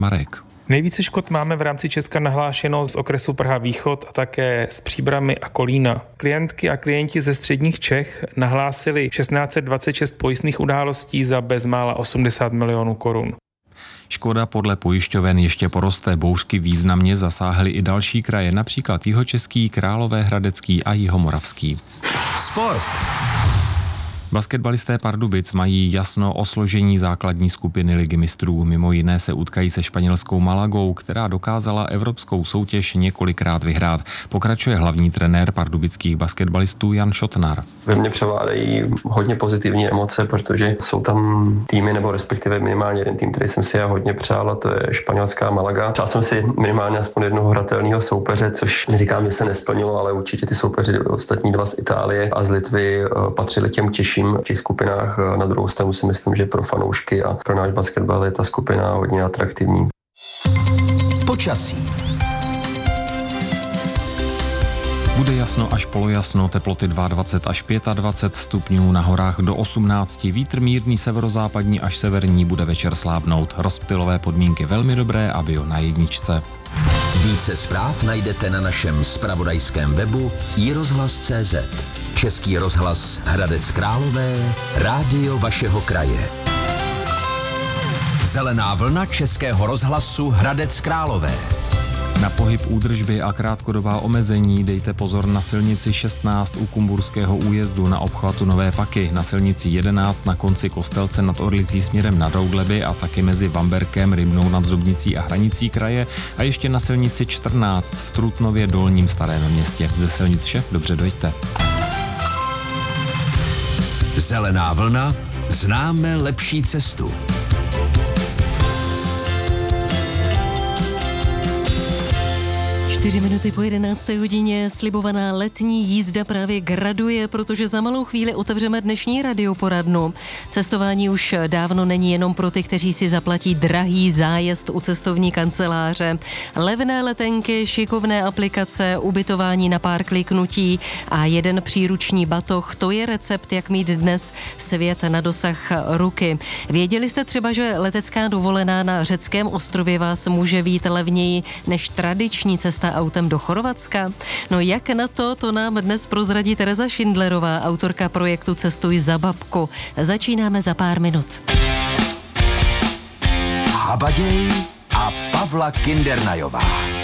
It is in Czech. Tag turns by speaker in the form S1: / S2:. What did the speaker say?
S1: Marek.
S2: Nejvíce škod máme v rámci Česka nahlášeno z okresu Praha Východ a také z Příbrami a Kolína. Klientky a klienti ze středních Čech nahlásili 1626 pojistných událostí za bezmála 80 milionů korun.
S1: Škoda podle pojišťoven ještě poroste. Bouřky významně zasáhly i další kraje, například Jihočeský, Královéhradecký a Jihomoravský.
S3: Sport.
S1: Basketbalisté Pardubic mají jasno o složení základní skupiny Ligy mistrů. Mimo jiné se utkají se španělskou Malagou, která dokázala evropskou soutěž několikrát vyhrát. Pokračuje hlavní trenér pardubických basketbalistů Jan Šotnar.
S4: Ve mně převládají hodně pozitivní emoce, protože jsou tam týmy, nebo respektive minimálně jeden tým, který jsem si já hodně přál, a to je španělská Malaga. Přál jsem si minimálně aspoň jednoho hratelného soupeře, což říkám, že se nesplnilo, ale určitě ty soupeři ostatní dva z Itálie a z Litvy patřili těm těžším v těch skupinách. Na druhou stranu si myslím, že pro fanoušky a pro náš basketbal je ta skupina hodně atraktivní.
S3: Počasí.
S1: Bude jasno až polojasno, teploty 22 až 25 stupňů, na horách do 18, vítr mírný severozápadní až severní, bude večer slábnout. Rozptylové podmínky velmi dobré a bio na jedničce.
S3: Více zpráv najdete na našem zpravodajském webu iRozhlas.cz. Český rozhlas Hradec Králové, rádio vašeho kraje. Zelená vlna Českého rozhlasu Hradec Králové.
S1: Na pohyb, údržby a krátkodobá omezení dejte pozor na silnici 16 u Kumburského újezdu na obchvatu Nové Paky, na silnici 11 na konci Kostelce nad Orlicí směrem na Roudleby a taky mezi Vamberkem, Rybnou nad Zubnicí a hranicí kraje a ještě na silnici 14 v Trutnově Dolním Starém Městě. Ze silnic vše, dobře dojďte.
S3: Zelená vlna, známe lepší cestu.
S5: 4 minuty po 11. hodině slibovaná letní jízda právě graduje, protože za malou chvíli otevřeme dnešní radioporadnu. Cestování už dávno není jenom pro ty, kteří si zaplatí drahý zájezd u cestovní kanceláře. Levné letenky, šikovné aplikace, ubytování na pár kliknutí a jeden příruční batoh, to je recept, jak mít dnes svět na dosah ruky. Věděli jste třeba, že letecká dovolená na řeckém ostrově vás může vyjít levněji než tradiční cesta autem do Chorvatska? No jak na to nám dnes prozradí Tereza Šindlerová, autorka projektu Cestuj za babku. Začínáme za pár minut.
S3: Habaděj a Pavla Kindernajová.